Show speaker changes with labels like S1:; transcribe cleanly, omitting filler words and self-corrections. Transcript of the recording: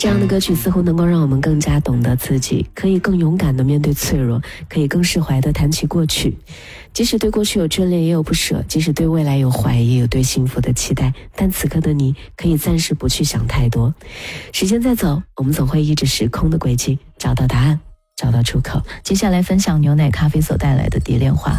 S1: 这样的歌曲似乎能够让我们更加懂得自己，可以更勇敢地面对脆弱，可以更释怀地谈起过去。即使对过去有眷恋也有不舍，即使对未来有怀疑，有对幸福的期待，但此刻的你可以暂时不去想太多。时间在走，我们总会依着时空的轨迹找到答案，找到出口。
S2: 接下来分享牛奶咖啡所带来的蝶恋花。